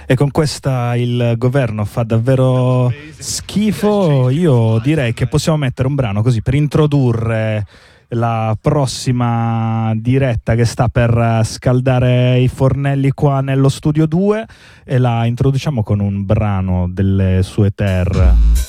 E con questa il governo fa davvero schifo. Io direi che possiamo mettere un brano così per introdurre la prossima diretta che sta per scaldare i fornelli qua nello studio 2, e la introduciamo con un brano delle sue terre.